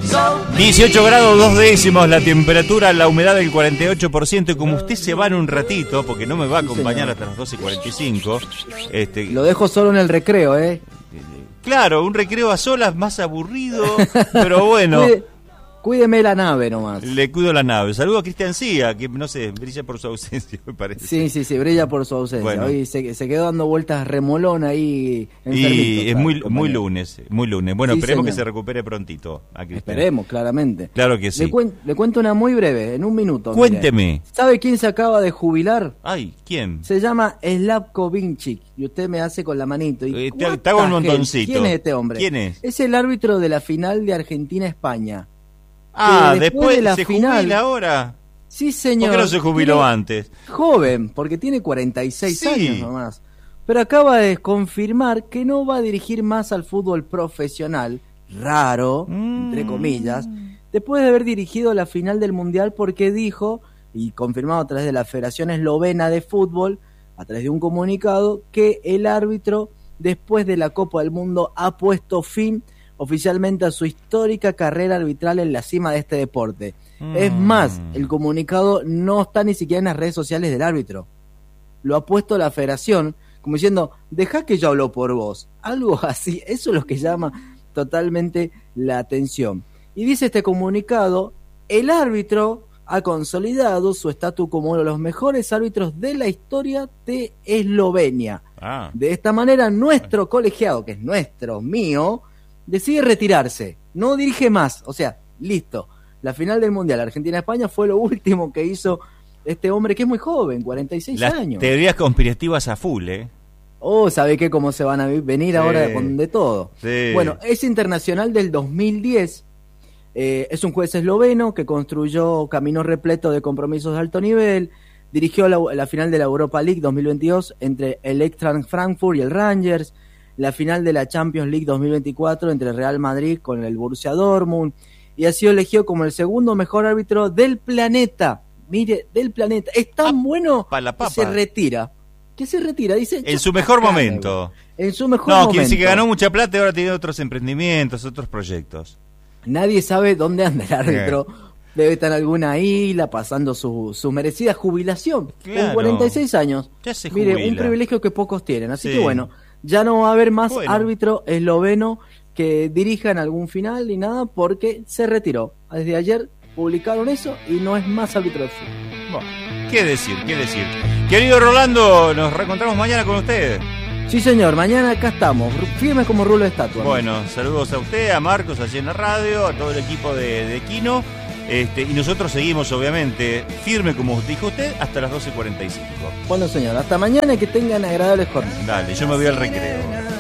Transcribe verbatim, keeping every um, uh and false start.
dieciocho grados dos décimos la temperatura, la humedad del cuarenta y ocho por ciento. Y como usted se va en un ratito, porque no me va a acompañar hasta las doce y cuarenta y cinco. Este, Lo dejo solo en el recreo, ¿eh? Claro, un recreo a solas más aburrido, pero bueno. Cuide, cuídeme la nave nomás. Le cuido la nave. Saludo a Cristian Cía, que no sé, brilla por su ausencia, me parece. Sí, sí, sí, brilla por su ausencia. Bueno. Hoy se, se quedó dando vueltas remolón ahí. Y es muy, muy lunes, muy lunes. Bueno, Sí, esperemos señor. que se recupere prontito a Cristian. Esperemos, claramente. Claro que sí. Le, cuen- le cuento una muy breve, en un minuto. mire. Cuénteme. ¿Sabe quién se acaba de jubilar? Ay, ¿quién? Se llama Slavko Vinčić. Y usted me hace con la manito. ¿Y Eh, te- cuánta te hago un gente? montoncito. ¿Quién es este hombre? ¿Quién es? Es el árbitro de la final de Argentina-España. Ah, que después, de la se final- jubila ahora. Sí, señor. ¿Por qué no se jubiló Tiene- antes? Joven, porque tiene cuarenta y seis Sí. años nomás. Pero acaba de confirmar que no va a dirigir más al fútbol profesional, raro, Mm. entre comillas, después de haber dirigido la final del Mundial, porque dijo, y confirmado a través de la Federación Eslovena de Fútbol, a través de un comunicado, que el árbitro, después de la Copa del Mundo, ha puesto fin oficialmente a su histórica carrera arbitral en la cima de este deporte. Mm. Es más, el comunicado no está ni siquiera en las redes sociales del árbitro. Lo ha puesto la federación, como diciendo, deja que yo hablo por vos. Algo así, eso es lo que llama totalmente la atención. Y dice este comunicado, el árbitro ha consolidado su estatus como uno de los mejores árbitros de la historia de Eslovenia. Ah. De esta manera, nuestro colegiado, que es nuestro, mío, decide retirarse. No dirige más. O sea, listo. La final del Mundial Argentina-España fue lo último que hizo este hombre, que es muy joven, cuarenta y seis Las años. teorías conspirativas a full, ¿eh? Oh, ¿sabe qué? ¿Cómo se van a vi- venir Sí. ahora con de todo? Sí. Bueno, es internacional del dos mil diez. Eh, es un juez esloveno que construyó caminos repletos de compromisos de alto nivel. Dirigió la, la final de la Europa League dos mil veintidós entre el Eintracht Frankfurt y el Rangers. La final de la Champions League dos mil veinticuatro entre el Real Madrid con el Borussia Dortmund. Y ha sido elegido como el segundo mejor árbitro del planeta. Mire, del planeta. Es tan Ah, bueno pa la que papa. se retira. Que se retira, dice. En "Yo su mejor acá me momento. voy". En su mejor No, momento. quiere decir que ganó mucha plata y ahora tiene otros emprendimientos, otros proyectos. Nadie sabe dónde anda el árbitro. Debe estar en alguna isla pasando su, su merecida jubilación. Claro. Con cuarenta y seis años. Ya se Mire, jubila. un privilegio que pocos tienen. Así Sí. que bueno, ya no va a haber más Bueno. árbitro esloveno que dirija en algún final ni nada porque se retiró. Desde ayer publicaron eso y no es más árbitro de fútbol. Bueno, ¿qué decir? ¿Qué decir? Querido Rolando, nos reencontramos mañana con ustedes. Sí, señor, mañana acá estamos, firmes como rulo de estatua. Bueno, saludos a usted, a Marcos allí en la radio, a todo el equipo de, de Kino. Este, y nosotros seguimos, obviamente, firme como dijo usted, hasta las doce y cuarenta y cinco. Bueno, señor, hasta mañana y que tengan agradables jornadas. Dale, yo me voy al recreo.